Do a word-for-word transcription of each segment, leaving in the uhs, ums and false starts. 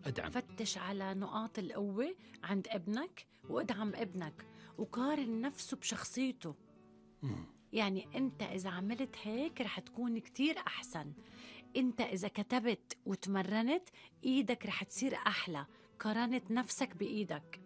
أدعم. فتش على نقاط القوة عند ابنك وادعم ابنك وقارن نفسه بشخصيته. مم. يعني أنت إذا عملت هيك رح تكون كتير أحسن. أنت إذا كتبت وتمرنت إيدك رح تصير أحلى، قارنت نفسك بإيدك.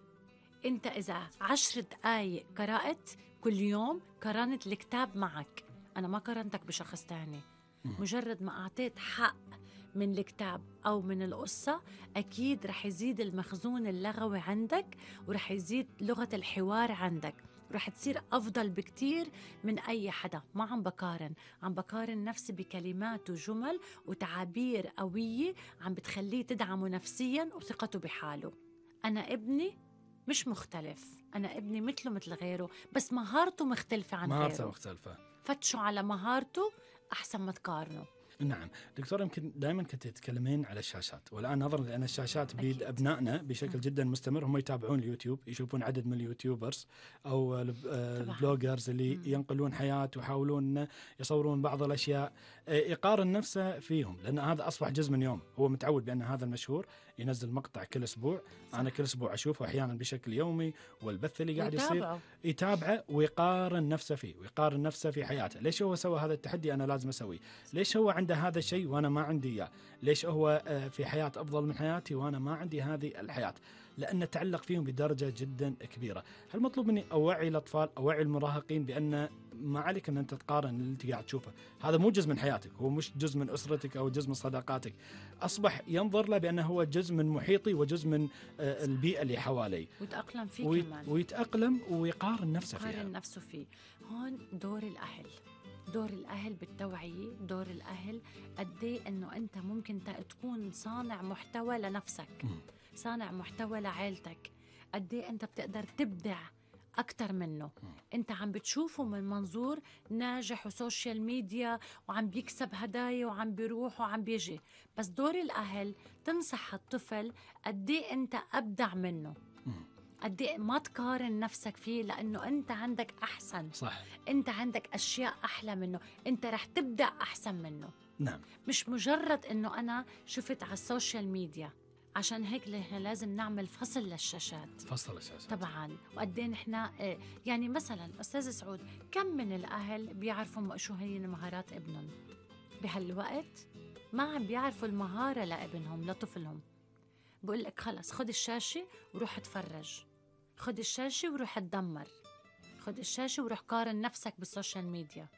أنت إذا عشر دقايق قرأت كل يوم، قارنت الكتاب معك. أنا ما قارنتك بشخص تاني. مجرد ما أعطيت حق من الكتاب أو من القصة، أكيد رح يزيد المخزون اللغوي عندك، ورح يزيد لغة الحوار عندك، ورح تصير أفضل بكتير من أي حدا. ما عم بقارن، عم بقارن نفسي بكلمات وجمل وتعابير قوية عم بتخليه تدعمه نفسياً وثقته بحاله. أنا ابني مش مختلف، أنا ابني مثله مثل غيره، بس مهارته مختلفة عن مهارته غيره. مختلفة. فتشوا على مهارته أحسن ما تقارنوا. نعم دكتور، يمكن دائما كنت تتكلمين على الشاشات، والآن نظرا لأن الشاشات بيد أكيد. أبنائنا بشكل جدا مستمر، هم يتابعون اليوتيوب، يشوفون عدد من اليوتيوبرز أو الب- آه، طبعاً. البلوجرز اللي مم. ينقلون حياة ويحاولون يصورون بعض الأشياء، آه، يقارن نفسه فيهم، لأن هذا أصبح جزء من يوم. هو متعود بأن هذا المشهور ينزل مقطع كل أسبوع. صح. أنا كل أسبوع أشوفه أحيانا بشكل يومي، والبث اللي قاعد يصير ويتابعوا. يتابعه ويقارن نفسه فيه ويقارن نفسه في حياته. ليش هو سوى هذا التحدي أنا لازم أسويه؟ ليش هو عنده هذا الشيء وأنا ما عندي إياه؟ ليش هو آه، في حياة أفضل من حياتي وأنا ما عندي هذه الحياة؟ لأن تعلق فيهم بدرجة جدا كبيرة. هل مطلوب مني أوعي الأطفال، أوعي المراهقين بأن ما عليك أن أنت تقارن اللي أنت قاعد تشوفه؟ هذا مو جزء من حياتك، هو مش جزء من أسرتك أو جزء من صداقاتك. أصبح ينظر له بأنه هو جزء من محيطي وجزء من آه، البيئة اللي حوالي، ويتأقلم فيه ويت كمان. ويتأقلم ويقارن نفسه فيها. يقارن نفسه فيه. هون دور الأهل، دور الأهل بالتوعية، دور الأهل قديه أنه أنت ممكن تكون صانع محتوى لنفسك، م. صانع محتوى لعائلتك. قديه أنت بتقدر تبدع أكتر منه. أنت عم بتشوفه من منظور ناجح وسوشيال ميديا وعم بيكسب هدايا وعم بيروح وعم بيجي، بس دور الأهل تنصح الطفل قديه أنت أبدع منه، قديه ما تقارن نفسك فيه، لأنه أنت عندك أحسن. صح. أنت عندك أشياء أحلى منه، أنت رح تبدع أحسن منه. نعم. مش مجرد أنه أنا شفت على السوشيال ميديا. عشان هيك لازم نعمل فصل للشاشات. فصل الشاشات طبعا. وقدين احنا يعني مثلا أستاذ سعود، كم من الأهل بيعرفوا شو هي مهارات ابنهم بهالوقت؟ ما عم بيعرفوا المهارة لابنهم لطفلهم. بقول لك خلص خد الشاشة وروح اتفرج، خد الشاشة وروح اتدمر، خد الشاشة وروح قارن نفسك بالسوشيال ميديا.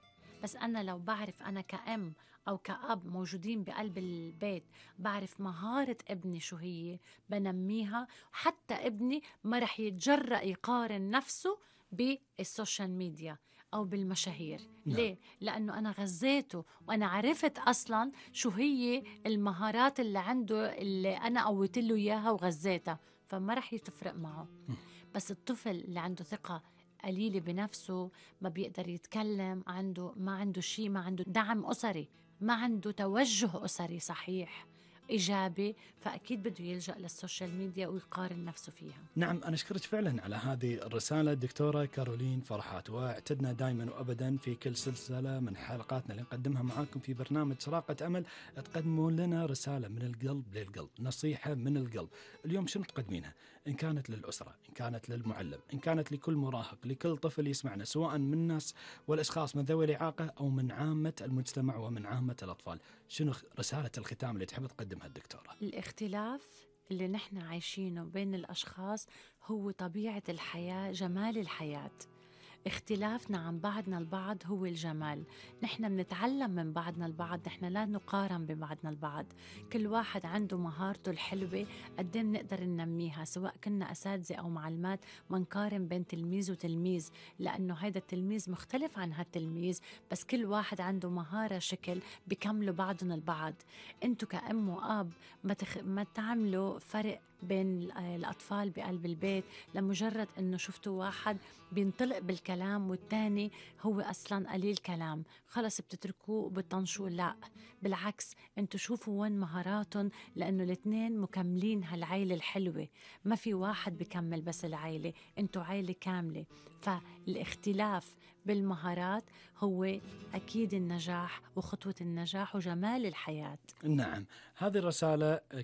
بس أنا لو بعرف أنا كأم أو كأب موجودين بقلب البيت، بعرف مهارة ابني شو هي، بنميها، حتى ابني ما رح يتجرأ يقارن نفسه بالسوشيال ميديا أو بالمشاهير. نعم. ليه؟ لأنه أنا غزيته وأنا عرفت أصلاً شو هي المهارات اللي عنده اللي أنا قويت له إياها وغزيتها، فما رح يتفرق معه. بس الطفل اللي عنده ثقة قليلة بنفسه، ما بيقدر يتكلم، عنده ما عنده شيء، ما عنده دعم أسري، ما عنده توجه أسري صحيح إيجابي، فأكيد بده يلجأ للسوشيال ميديا ويقارن نفسه فيها. نعم، أنا أشكرك فعلا على هذه الرسالة دكتورة كارولين فرحات. واعتدنا دائما وأبدا في كل سلسلة من حلقاتنا اللي نقدمها معاكم في برنامج سراقة أمل تقدمون لنا رسالة من القلب للقلب، نصيحة من القلب. اليوم شنو تقدمينها؟ إن كانت للأسرة، إن كانت للمعلم، إن كانت لكل مراهق، لكل طفل يسمعنا، سواء من الناس والأشخاص من ذوي الإعاقة أو من عامة المجتمع ومن عامة الأطفال، شنو رسالة الختام اللي تحب تقدمها الدكتورة؟ الاختلاف اللي نحن عايشينه بين الأشخاص هو طبيعة الحياة، جمال الحياة. اختلافنا عن بعضنا البعض هو الجمال. نحن بنتعلم من بعضنا البعض، نحن لا نقارن ببعضنا البعض. كل واحد عنده مهارته الحلوة قد ايه بنقدر ننميها، سواء كنا أساتذة أو معلمات. ما نقارن بين تلميذ وتلميذ، لأنه هيدا التلميذ مختلف عن هالتلميذ، بس كل واحد عنده مهارة شكل بيكملوا بعضهم البعض. انتو كأم وأب ما, تخ... ما تعملوا فرق بين الأطفال بقلب البيت لمجرد أنه شفتوا واحد بينطلق بالكلام والتاني هو أصلاً قليل كلام، خلص بتتركوه وبتطنشوه. لا بالعكس، انتوا شوفوا وين مهاراتهم، لأنه الاثنين مكملين هالعيلة الحلوة. ما في واحد بكمل بس العيلة، انتوا عيلة كاملة. فالاختلاف بالمهارات هو أكيد النجاح وخطوة النجاح وجمال الحياة. نعم، هذه الرسالة